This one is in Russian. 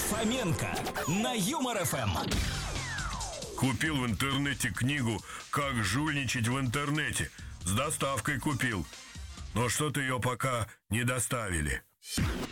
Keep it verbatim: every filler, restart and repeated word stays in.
Фоменко на Юмор ФМ. Купил в интернете книгу «Как жульничать в интернете». С доставкой купил. Но что-то ее пока не доставили.